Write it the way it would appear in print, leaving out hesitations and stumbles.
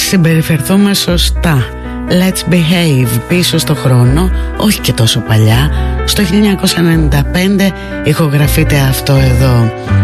συμπεριφερθούμε σωστά. Let's Behave, πίσω στο χρόνο, όχι και τόσο παλιά. Στο 1995 ηχογραφείται αυτό εδώ.